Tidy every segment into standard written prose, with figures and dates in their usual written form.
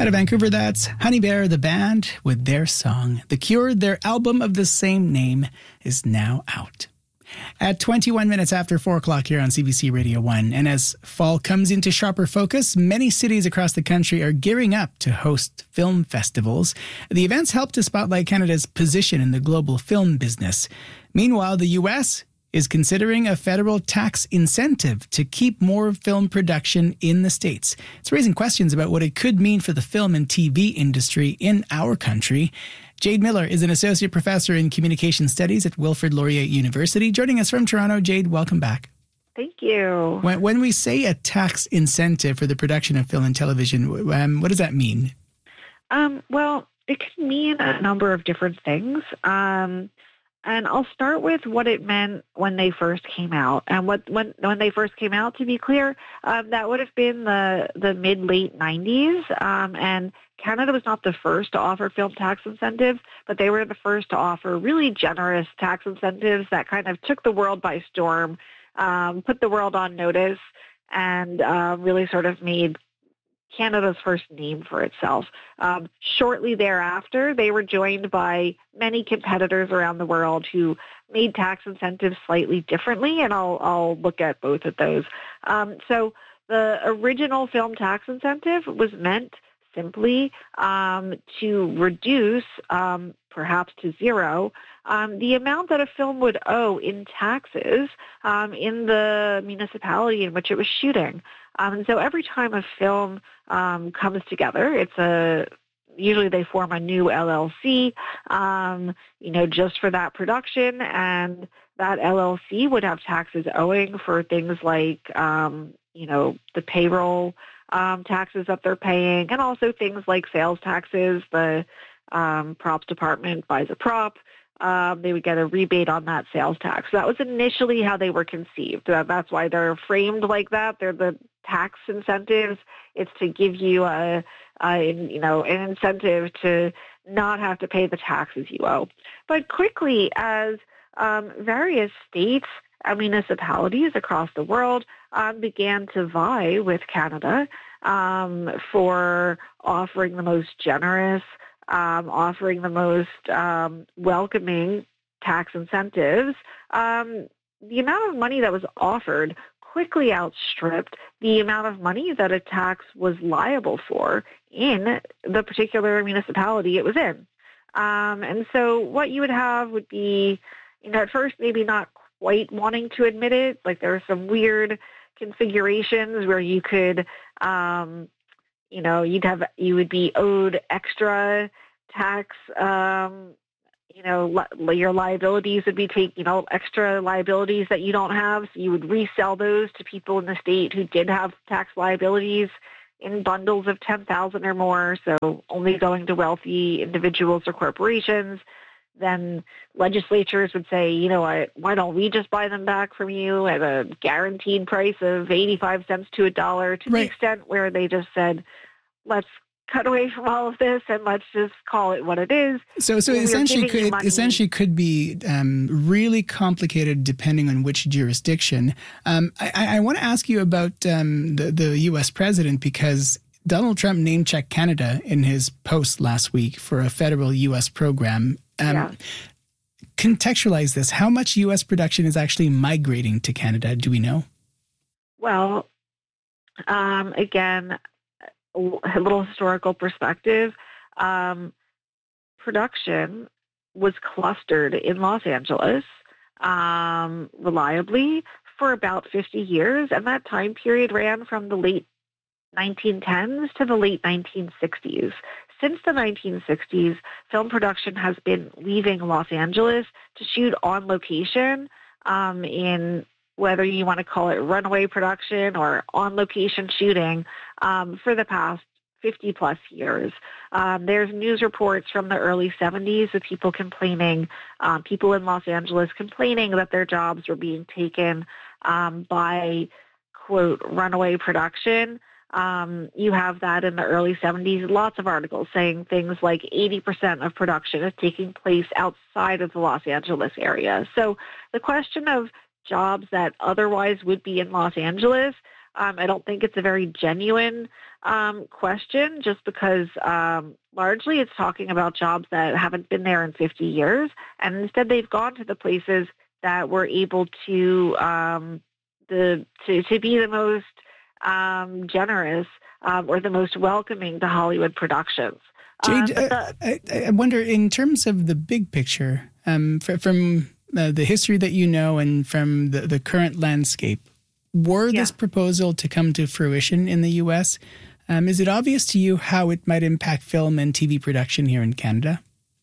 Out of Vancouver, that's Honey Bear, the band, with their song. The Cure, their album of the same name, is now out. At 21 minutes after 4 o'clock here on CBC Radio 1, and as fall comes into sharper focus, many cities across the country are gearing up to host film festivals. The events help to spotlight Canada's position in the global film business. Meanwhile, the U.S. is considering a federal tax incentive to keep more film production in the States. It's raising questions about what it could mean for the film and TV industry in our country. Jade Miller is an associate professor in communication studies at Wilfrid Laurier University. Joining us from Toronto, Jade, welcome back. Thank you. When we say a tax incentive for the production of film and television, what does that mean? Well, it can mean a number of different things. And I'll start with what it meant when they first came out. And when they first came out, to be clear, that would have been the mid-late 90s. And Canada was not the first to offer film tax incentives, but they were the first to offer really generous tax incentives that kind of took the world by storm, put the world on notice, and really sort of made Canada's first name for itself. Shortly thereafter, they were joined by many competitors around the world who made tax incentives slightly differently, and I'll look at both of those. So the original film tax incentive was meant simply to reduce, perhaps to zero, the amount that a film would owe in taxes in the municipality in which it was shooting. And so every time a film comes together, usually they form a new LLC, just for that production, and that LLC would have taxes owing for things like, the payroll taxes that they're paying, and also things like sales taxes. The props department buys a prop. They would get a rebate on that sales tax. So that was initially how they were conceived. That's why they're framed like that. They're the tax incentives. It's to give you an incentive to not have to pay the taxes you owe. But quickly, as various states and municipalities across the world began to vie with Canada for offering the most generous, offering the most welcoming tax incentives, the amount of money that was offered quickly outstripped the amount of money that a tax was liable for in the particular municipality it was in. And so what you would have would be, at first maybe not quite wanting to admit it, like there are some weird configurations where you could, you would be owed extra tax, your liabilities would be extra liabilities that you don't have. So you would resell those to people in the state who did have tax liabilities in bundles of 10,000 or more. So only going to wealthy individuals or corporations. Then legislatures would say, why don't we just buy them back from you at a guaranteed price of 85 cents to $1, to the extent where they just said, let's cut away from all of this and let's just call it what it is. So essentially could be really complicated depending on which jurisdiction. I want to ask you about the U.S. president, because Donald Trump name-checked Canada in his post last week for a federal U.S. program. Contextualize this. How much U.S. production is actually migrating to Canada? Do we know? Well, again, a little historical perspective. Production was clustered in Los Angeles reliably for about 50 years, and that time period ran from the late 1910s to the late 1960s. Since the 1960s, film production has been leaving Los Angeles to shoot on location in whether you want to call it runway production or on-location shooting for the past 50-plus years. There's news reports from the early 70s of people complaining, people in Los Angeles complaining that their jobs were being taken by, quote, runaway production. You have that in the early 70s, lots of articles saying things like 80% of production is taking place outside of the Los Angeles area. So the question of jobs that otherwise would be in Los Angeles I don't think it's a very genuine question, just because largely it's talking about jobs that haven't been there in 50 years. And instead they've gone to the places that were able to be the most generous or the most welcoming to Hollywood productions. Jade, I wonder, in terms of the big picture, from the history that you know and from the current landscape, were this proposal to come to fruition in the U.S., is it obvious to you how it might impact film and TV production here in Canada?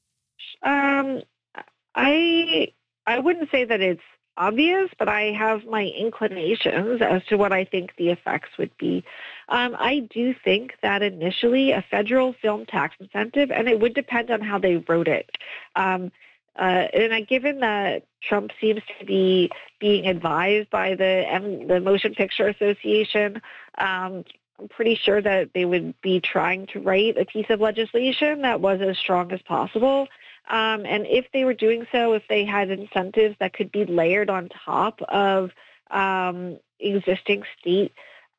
I wouldn't say that it's obvious, but I have my inclinations as to what I think the effects would be. I do think that initially a federal film tax incentive, and it would depend on how they wrote it. And given that Trump seems to be being advised by the Motion Picture Association, I'm pretty sure that they would be trying to write a piece of legislation that was as strong as possible. And if they were doing so, if they had incentives that could be layered on top of existing state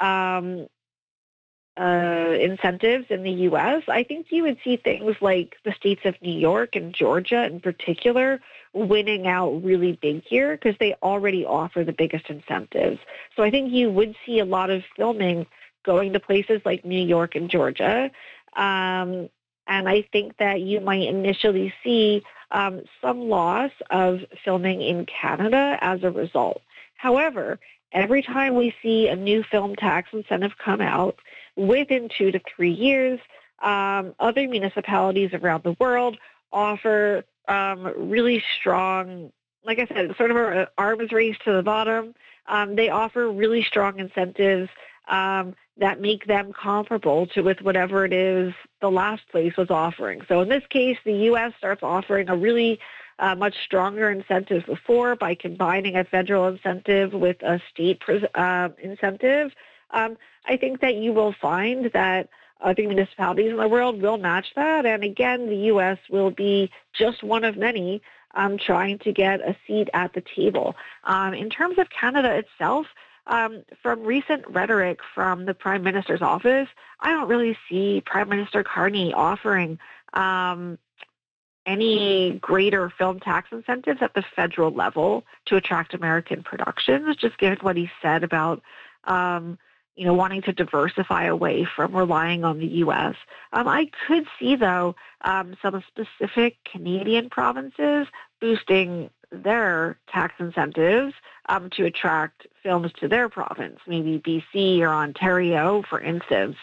incentives in the U.S., I think you would see things like the states of New York and Georgia in particular winning out really big here because they already offer the biggest incentives. So I think you would see a lot of filming going to places like New York and Georgia. And I think that you might initially see some loss of filming in Canada as a result. However, every time we see a new film tax incentive come out, within 2 to 3 years, other municipalities around the world offer really strong, like I said, sort of an arms race to the bottom. They offer really strong incentives that make them comparable to with whatever it is the last place was offering. So in this case, the U.S. starts offering a really much stronger incentive before by combining a federal incentive with a state incentive. I think that you will find that other municipalities in the world will match that. And again, the U.S. will be just one of many trying to get a seat at the table. In terms of Canada itself, from recent rhetoric from the Prime Minister's office, I don't really see Prime Minister Carney offering any greater film tax incentives at the federal level to attract American productions, just given what he said about wanting to diversify away from relying on the U.S. I could see, though, some specific Canadian provinces boosting their tax incentives to attract films to their province, maybe BC or Ontario, for instance.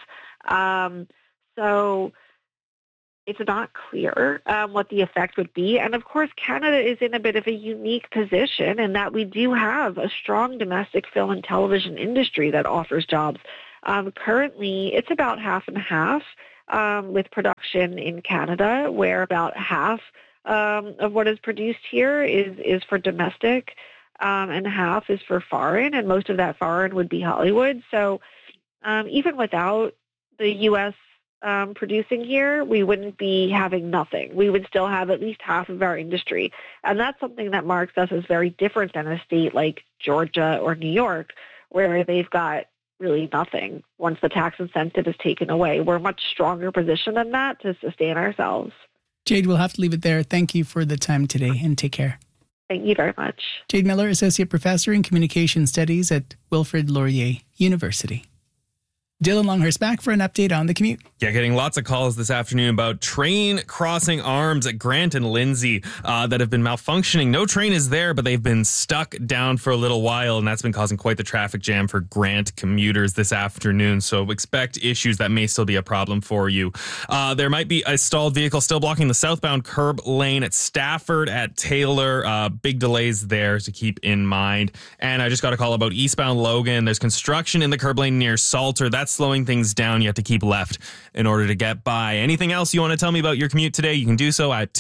So it's not clear what the effect would be. And of course, Canada is in a bit of a unique position in that we do have a strong domestic film and television industry that offers jobs. Currently, it's about half and half with production in Canada, where about half of what is produced here is for domestic and half is for foreign, and most of that foreign would be Hollywood. So even without the U.S. Producing here, we wouldn't be having nothing. We would still have at least half of our industry. And that's something that marks us as very different than a state like Georgia or New York, where they've got really nothing once the tax incentive is taken away. We're a much stronger position than that to sustain ourselves. Jade, we'll have to leave it there. Thank you for the time today and take care. Thank you very much. Jade Miller, Associate Professor in Communication Studies at Wilfrid Laurier University. Dylan Longhurst back for an update on the commute. Yeah, getting lots of calls this afternoon about train crossing arms at Grant and Lindsay that have been malfunctioning. No train is there, but they've been stuck down for a little while, and that's been causing quite the traffic jam for Grant commuters this afternoon. So expect issues that may still be a problem for you. There might be a stalled vehicle still blocking the southbound curb lane at Stafford at Taylor. Big delays there to keep in mind. And I just got a call about eastbound Logan. There's construction in the curb lane near Salter. That's slowing things down. You have to keep left in order to get by. Anything else you want to tell me about your commute today, you can do so at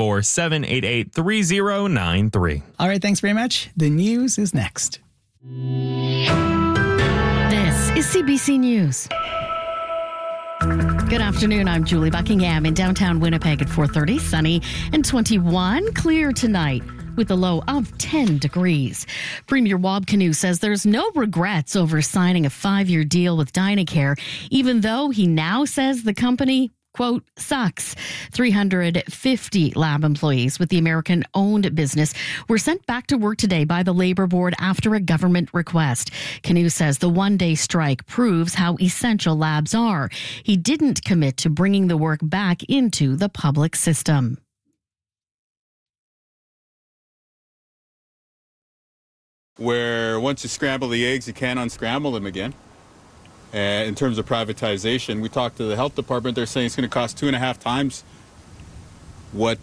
204-788-3093. All right, thanks very much. The news is next. This is CBC News. Good afternoon. I'm Julie Buckingham in downtown Winnipeg at 4:30. Sunny and 21. Clear tonight. with a low of 10 degrees. Premier Wab Kinew says there's no regrets over signing a 5-year deal with Dynacare, even though he now says the company, quote, sucks. 350 lab employees with the American-owned business were sent back to work today by the Labor Board after a government request. Kinew says the one-day strike proves how essential labs are. He didn't commit to bringing the work back into the public system. Where once you scramble the eggs, you can't unscramble them again. In terms of privatization, we talked to the health department. They're saying it's going to cost 2.5 times what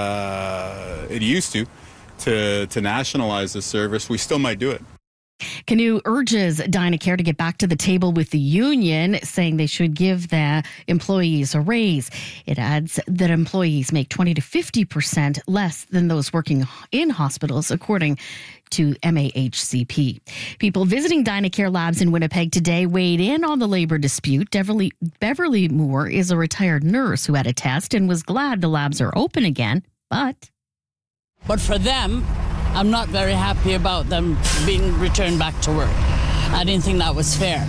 it used to nationalize this service. We still might do it. Kinew urges Dynacare to get back to the table with the union, saying they should give the employees a raise. It adds that employees make 20 to 50% less than those working in hospitals, according to MAHCP. People visiting Dynacare labs in Winnipeg today weighed in on the labor dispute. Beverly Moore is a retired nurse who had a test and was glad the labs are open again, But for them, I'm not very happy about them being returned back to work. I didn't think that was fair.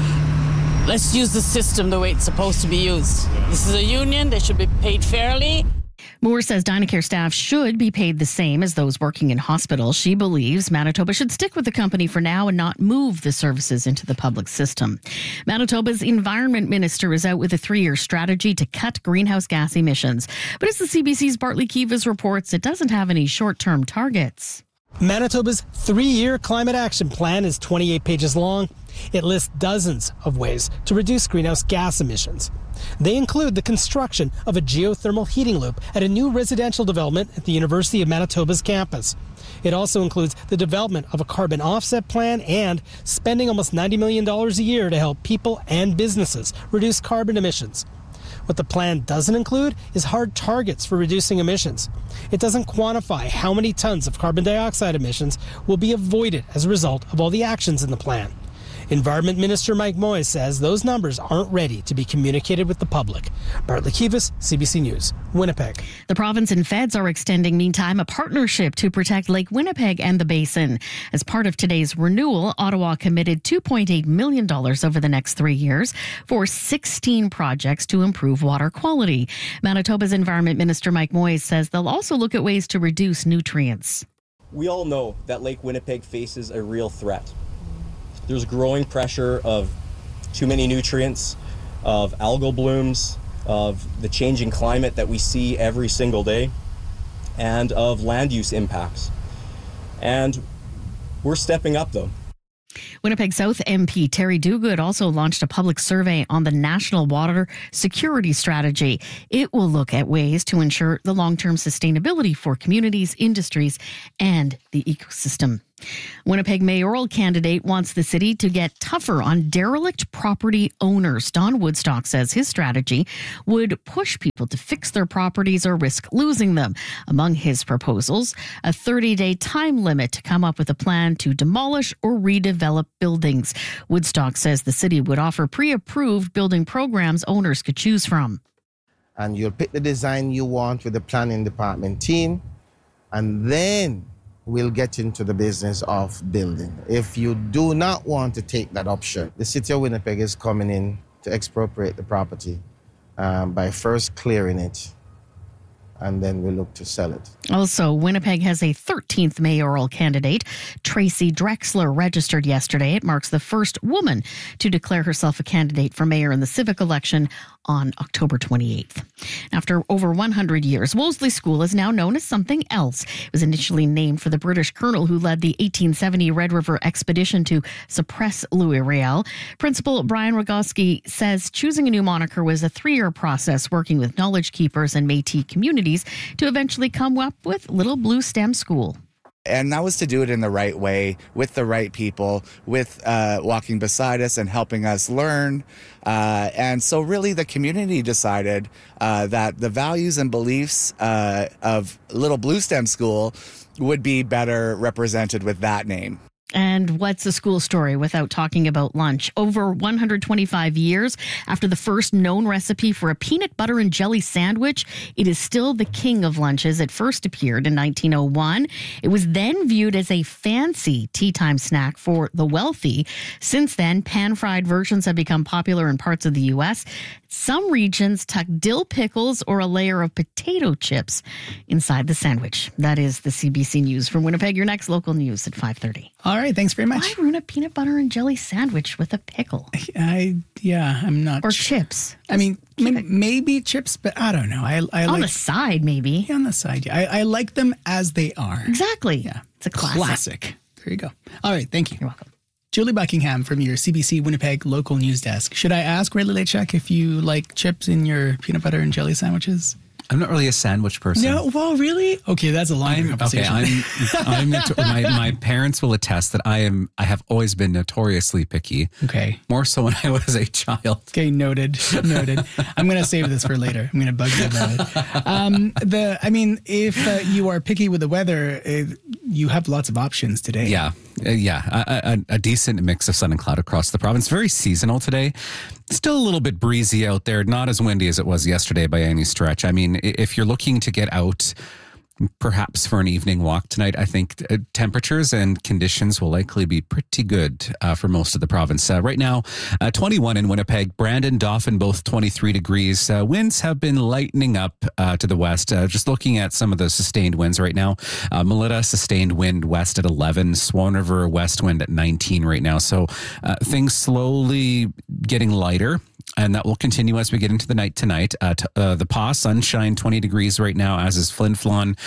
Let's use the system the way it's supposed to be used. This is a union. They should be paid fairly. Moore says Dynacare staff should be paid the same as those working in hospitals. She believes Manitoba should stick with the company for now and not move the services into the public system. Manitoba's environment minister is out with a 3-year strategy to cut greenhouse gas emissions. But as the CBC's Bartley Kivas reports, it doesn't have any short-term targets. Manitoba's 3-year climate action plan is 28 pages long. It lists dozens of ways to reduce greenhouse gas emissions. They include the construction of a geothermal heating loop at a new residential development at the University of Manitoba's campus. It also includes the development of a carbon offset plan and spending almost $90 million a year to help people and businesses reduce carbon emissions. What the plan doesn't include is hard targets for reducing emissions. It doesn't quantify how many tons of carbon dioxide emissions will be avoided as a result of all the actions in the plan. Environment Minister Mike Moyes says those numbers aren't ready to be communicated with the public. Bartley Kivas, CBC News, Winnipeg. The province and feds are extending, meantime, a partnership to protect Lake Winnipeg and the basin. As part of today's renewal, Ottawa committed $2.8 million over the next 3 years for 16 projects to improve water quality. Manitoba's Environment Minister Mike Moyes says they'll also look at ways to reduce nutrients. We all know that Lake Winnipeg faces a real threat. There's growing pressure of too many nutrients, of algal blooms, of the changing climate that we see every single day, and of land use impacts. And we're stepping up, though. Winnipeg South MP Terry Duguid also launched a public survey on the National Water Security Strategy. It will look at ways to ensure the long-term sustainability for communities, industries, and the ecosystem. Winnipeg mayoral candidate wants the city to get tougher on derelict property owners. Don Woodstock says his strategy would push people to fix their properties or risk losing them. Among his proposals, a 30-day time limit to come up with a plan to demolish or redevelop buildings. Woodstock says the city would offer pre-approved building programs owners could choose from. And you'll pick the design you want with the planning department team, and then we'll get into the business of building. If you do not want to take that option, the city of Winnipeg is coming in to expropriate the property by first clearing it, and then we look to sell it. Also, Winnipeg has a 13th mayoral candidate. Tracy Drexler registered yesterday. It marks the first woman to declare herself a candidate for mayor in the civic election on October 28th. After over 100 years, Wolseley School is now known as something else. It was initially named for the British colonel who led the 1870 Red River expedition to suppress Louis Riel. Principal Brian Rogoski says choosing a new moniker was a 3-year process, working with knowledge keepers and Métis communities to eventually come up with Little Blue STEM School. And that was to do it in the right way, with the right people, with walking beside us and helping us learn. And so really the community decided that the values and beliefs of Little Blue STEM School would be better represented with that name. And what's a school story without talking about lunch? Over 125 years after the first known recipe for a peanut butter and jelly sandwich, it is still the king of lunches. It first appeared in 1901. It was then viewed as a fancy tea time snack for the wealthy. Since then, pan-fried versions have become popular in parts of the U.S. Some regions tuck dill pickles or a layer of potato chips inside the sandwich. That is the CBC News from Winnipeg. Your next local news at 5:30. All right, thanks very much. Why ruin a peanut butter and jelly sandwich with a pickle? I'm not. Or chips. I mean, maybe chips, but I don't know. I on like, the side, maybe. On the side, yeah. I like them as they are. Exactly. Yeah, it's a classic. There you go. All right, thank you. You're welcome. Julie Buckingham from your CBC Winnipeg local news desk. Should I ask Ray Lechek if you like chips in your peanut butter and jelly sandwiches? I'm not really a sandwich person. No, well, really? Okay, that's a long conversation. My parents will attest that I have always been notoriously picky. Okay. More so when I was a child. Okay, noted. I'm going to save this for later. I'm going to bug you about it. If you are picky with the weather, you have lots of options today. Yeah. A decent mix of sun and cloud across the province. Very seasonal today. Still a little bit breezy out there. Not as windy as it was yesterday by any stretch. I mean, if you're looking to get out perhaps for an evening walk tonight, I think temperatures and conditions will likely be pretty good for most of the province. Right now, 21 in Winnipeg, Brandon, Dauphin, both 23 degrees. Winds have been lightening up to the west. Just looking at some of the sustained winds right now. Melita, sustained wind west at 11. Swan River, west wind at 19 right now. So things slowly getting lighter. And that will continue as we get into the night tonight. The Pas, sunshine, 20 degrees right now, as is Flin Flon,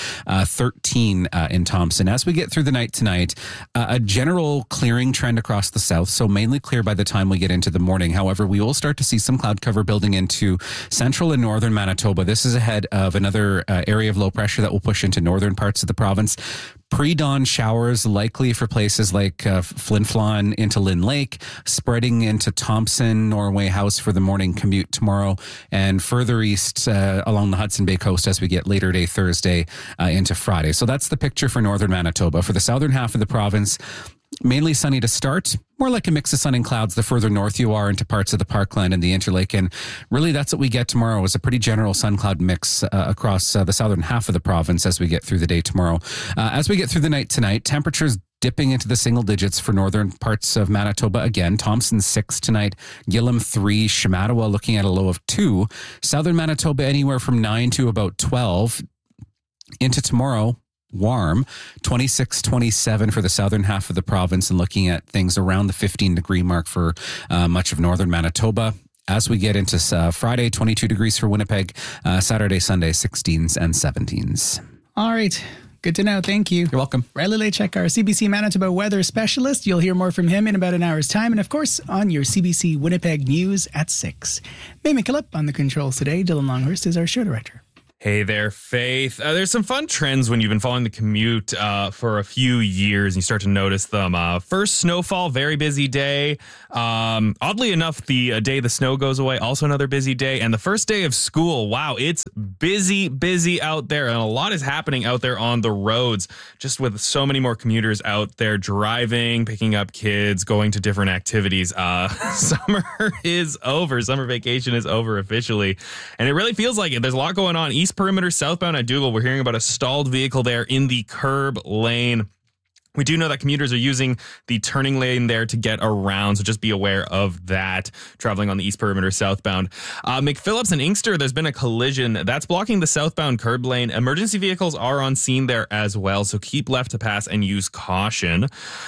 13 in Thompson. As we get through the night tonight, a general clearing trend across the south, so mainly clear by the time we get into the morning. However, we will start to see some cloud cover building into central and northern Manitoba. This is ahead of another area of low pressure that will push into northern parts of the province. Pre-dawn showers likely for places like Flin Flon into Lynn Lake, spreading into Thompson, Norway House for the morning commute tomorrow, and further east along the Hudson Bay coast as we get later day Thursday into Friday. So that's the picture for northern Manitoba. For the southern half of the province, mainly sunny to start, more like a mix of sun and clouds the further north you are into parts of the Parkland and the Interlake. And really that's what we get tomorrow, is a pretty general sun cloud mix across the southern half of the province as we get through the day tomorrow. As we get through the night tonight, temperatures dipping into the single digits for northern parts of Manitoba again. Thompson 6 tonight, Gillam 3, Shamattawa looking at a low of 2. Southern Manitoba anywhere from 9 to about 12. Into tomorrow, warm, 26, 27 for the southern half of the province, and looking at things around the 15-degree mark for much of northern Manitoba. As we get into Friday, 22 degrees for Winnipeg, Saturday, Sunday, 16s and 17s. All right. Good to know. Thank you. You're welcome. Riley Lechek, our CBC Manitoba weather specialist. You'll hear more from him in about an hour's time. And of course, on your CBC Winnipeg News at 6. May McKillop on the controls today. Dylan Longhurst is our show director. Hey there, Faith. There's some fun trends when you've been following the commute for a few years and you start to notice them. First snowfall, very busy day. Oddly enough, the day the snow goes away, also another busy day. And the first day of school, wow, it's busy out there. And a lot is happening out there on the roads, just with so many more commuters out there driving, picking up kids, going to different activities. Summer is over. Summer vacation is over officially. And it really feels like it. There's a lot going on. East Perimeter southbound at Dougal, we're hearing about a stalled vehicle there in the curb lane. We do know that commuters are using the turning lane there to get around, so just be aware of that traveling on the East Perimeter southbound. McPhillips and Inkster, there's been a collision that's blocking the southbound curb lane. Emergency vehicles are on scene there as well, so keep left to pass and use caution.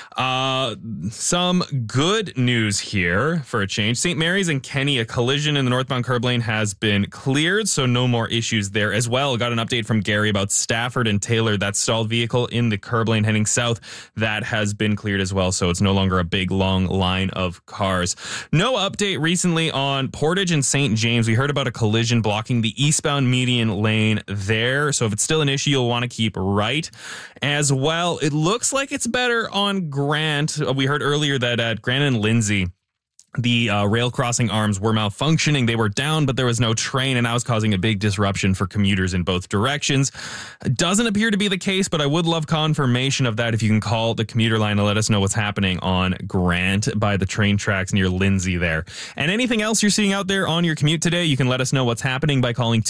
Some good news here for a change. St. Mary's and Kenny, a collision in the northbound curb lane has been cleared, so no more issues there as well. Got an update from Gary about Stafford and Taylor, that stalled vehicle in the curb lane heading south. That has been cleared as well, so it's no longer a big, long line of cars. No update recently on Portage and St. James. We heard about a collision blocking the eastbound median lane there, so if it's still an issue, you'll want to keep right. As well, it looks like it's better on Grant. We heard earlier that at Grant and Lindsay, The rail crossing arms were malfunctioning. They were down, but there was no train, and that was causing a big disruption for commuters in both directions. Doesn't appear to be the case, but I would love confirmation of that if you can call the commuter line and let us know what's happening on Grant by the train tracks near Lindsay there. And anything else you're seeing out there on your commute today, you can let us know what's happening by calling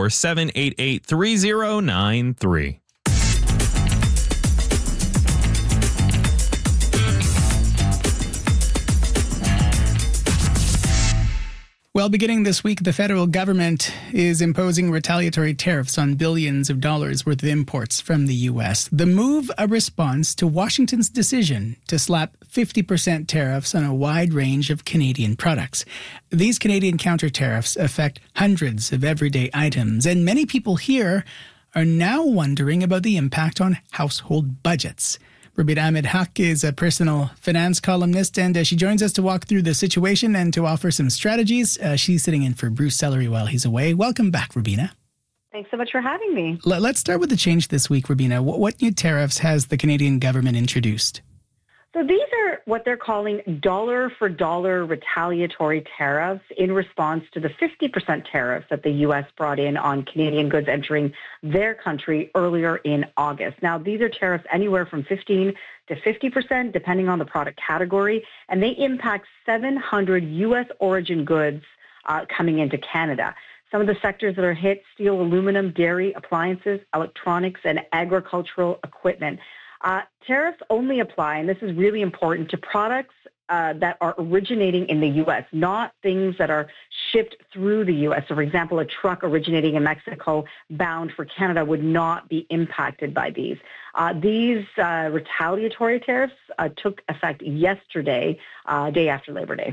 204-788-3093. Well, beginning this week, the federal government is imposing retaliatory tariffs on billions of dollars worth of imports from the U.S. The move, a response to Washington's decision to slap 50% tariffs on a wide range of Canadian products. These Canadian counter tariffs affect hundreds of everyday items, and many people here are now wondering about the impact on household budgets. Rubina Ahmed-Haq is a personal finance columnist, and she joins us to walk through the situation and to offer some strategies. She's sitting in for Bruce Sellery while he's away. Welcome back, Rubina. Thanks so much for having me. Let's start with the change this week, Rubina. What new tariffs has the Canadian government introduced? So these are what they're calling dollar-for-dollar retaliatory tariffs in response to the 50% tariffs that the U.S. brought in on Canadian goods entering their country earlier in August. Now, these are tariffs anywhere from 15 to 50%, depending on the product category, and they impact 700 U.S. origin goods coming into Canada. Some of the sectors that are hit: steel, aluminum, dairy, appliances, electronics, and agricultural equipment. Tariffs only apply, and this is really important, to products that are originating in the U.S., not things that are shipped through the U.S. So, for example, a truck originating in Mexico bound for Canada would not be impacted by these. These retaliatory tariffs took effect yesterday, day after Labor Day.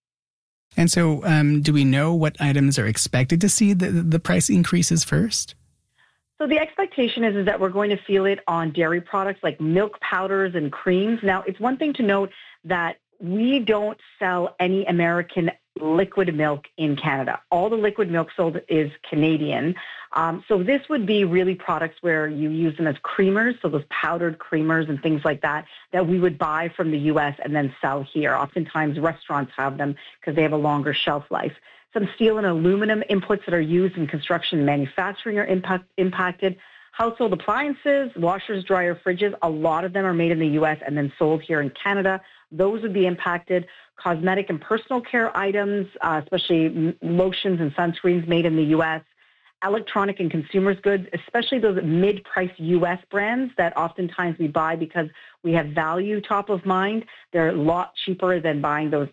And so do we know what items are expected to see the price increases first? So the expectation is that we're going to feel it on dairy products like milk powders and creams. Now, it's one thing to note that we don't sell any American liquid milk in Canada. All the liquid milk sold is Canadian. So this would be really products where you use them as creamers, so those powdered creamers and things like that we would buy from the U.S. and then sell here. Oftentimes restaurants have them because they have a longer shelf life. Some steel and aluminum inputs that are used in construction and manufacturing are impacted. Household appliances, washers, dryer, fridges, a lot of them are made in the U.S. and then sold here in Canada. Those would be impacted. Cosmetic and personal care items, especially lotions and sunscreens made in the U.S. Electronic and consumers goods, especially those mid-price U.S. brands that oftentimes we buy because we have value top of mind. They're a lot cheaper than buying the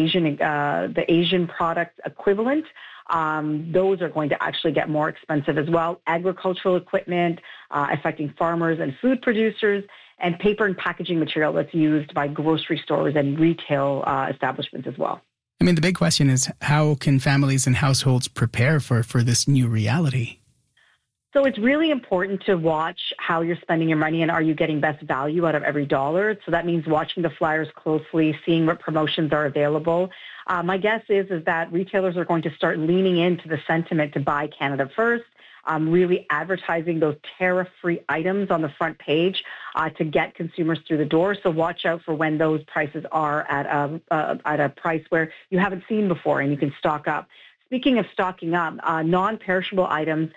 Asian product equivalent. Those are going to actually get more expensive as well. Agricultural equipment affecting farmers and food producers, and paper and packaging material that's used by grocery stores and retail establishments as well. I mean, the big question is, how can families and households prepare for this new reality? So it's really important to watch how you're spending your money and are you getting best value out of every dollar. So that means watching the flyers closely, seeing what promotions are available. My guess is that retailers are going to start leaning into the sentiment to buy Canada first, really advertising those tariff-free items on the front page to get consumers through the door. So watch out for when those prices are at a price where you haven't seen before and you can stock up. Speaking of stocking up, non-perishable items